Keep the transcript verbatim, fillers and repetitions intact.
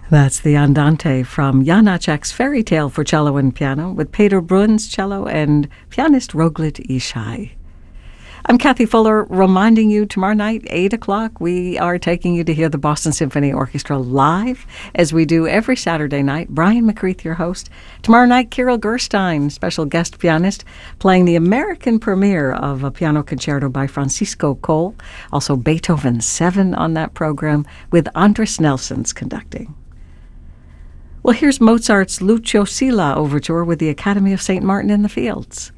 That's the Andante from Janacek's Fairy Tale for Cello and Piano with Peter Bruns cello and pianist Roglit Ishai. I'm Kathy Fuller, reminding you tomorrow night, eight o'clock, we are taking you to hear the Boston Symphony Orchestra live, as we do every Saturday night. Brian McCreath, your host. Tomorrow night, Kirill Gerstein, special guest pianist, playing the American premiere of a piano concerto by Francisco Cole. Also Beethoven seven on that program, with Andres Nelsons conducting. Well, here's Mozart's Lucio Silla Overture with the Academy of Saint Martin in the Fields.